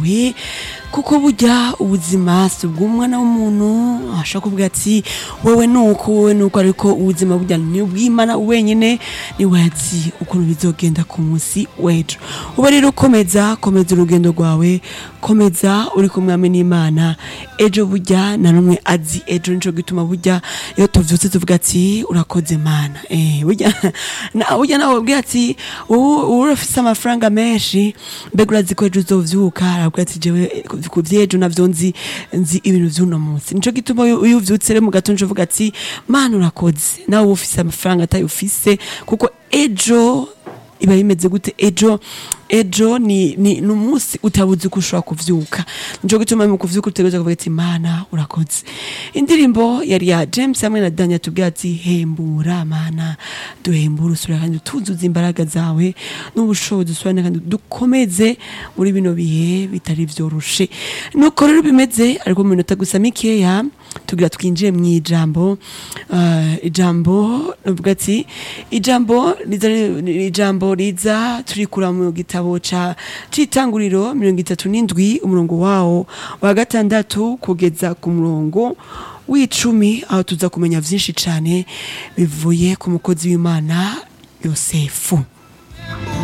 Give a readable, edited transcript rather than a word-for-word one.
kuko burya ubuzima si ubw'umwana w'umuntu ashaka kuvuga ati wowe nuko ariko ubuzima burya ni ubw'Imana wenyine ni wazi ukuntu bizogenda ku munsi w'ejo. Uba rero komeza urugendo rwawe, komeza uri kumwe n'Imana. Ejo burya na numwe azi ejo, nico gituma burya iyo tuvyutse tuvuga ati urakoze Mana. Burya nawe ubwira ati wowe urafise amafaranga menshi, mbega urazi ko ejo uzovyuka, aravuga ati jewe ku vyejo navyo nzi ibintu vy'uno munsi. Nico gituma iyo uvyutse mu gatondo uvuga ati Mana urakoze, nawe ufise amafaranga atayo ufise, kuko ejo iba bimeze gute. Ejo ni umunsi utabuze ko ushobora kuvyuka. Nico gituma mu kuvyuka utegerezwa kuvuga ati Mana urakoze. Indirimbo yari ya James hamwe na Daniel tubwira ati hembura Mana, duhembura usura kandi tuzuza imbaraga zawe n'ubushobozi usura kandi dukomeze muri bino bihe bitari vyoroshe. Nuko rero bimeze, ariko mu minota gusa mikeya tugira twinjiye mu ijambo nuvuga ati ijambo riza turikura mu gitabo c'itanguriro 37 umurongo wawo wa 6 kugeza ku murongo w'10, aho tuza kumenya vyinshi cane bivuye ku mukozi w'Imana Yosefu.